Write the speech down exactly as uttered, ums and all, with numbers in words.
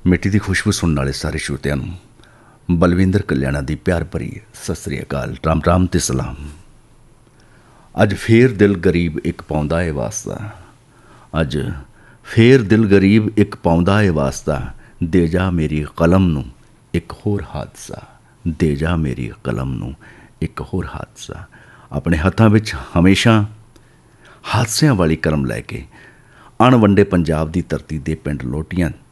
ਮਿੱਟੀ ਦੀ ਖੁਸ਼ਬੂ ਸੁਣਨ ਵਾਲੇ ਸਾਰੇ ਸ਼ਰੋਤਿਆਂ ਨੂੰ ਬਲਵਿੰਦਰ ਕਲਿਆਣਾ ਦੀ ਪਿਆਰ ਭਰੀ ਸਤਿ ਸ੍ਰੀ ਅਕਾਲ, ਰਾਮ ਰਾਮ ਤੇ ਸਲਾਮ। ਅੱਜ ਫੇਰ ਦਿਲ ਗਰੀਬ ਇੱਕ ਪਾਉਂਦਾ ਏ ਵਾਸਤਾ, ਅੱਜ ਫੇਰ ਦਿਲ ਗਰੀਬ ਇੱਕ ਪਾਉਂਦਾ ਏ ਵਾਸਤਾ, ਦੇ ਜਾ ਮੇਰੀ ਕਲਮ ਨੂੰ ਇੱਕ ਹੋਰ ਹਾਦਸਾ, ਦੇ ਜਾ ਮੇਰੀ ਕਲਮ ਨੂੰ ਇੱਕ ਹੋਰ ਹਾਦਸਾ। ਆਪਣੇ ਹੱਥਾਂ ਵਿੱਚ ਹਮੇਸ਼ਾ ਹਾਦਸਿਆਂ ਵਾਲੀ ਕਲਮ ਲੈ ਕੇ ਅਣਵੰਡੇ ਪੰਜਾਬ ਦੀ ਧਰਤੀ ਦੇ ਪਿੰਡ ਲੋਟੀਆਂ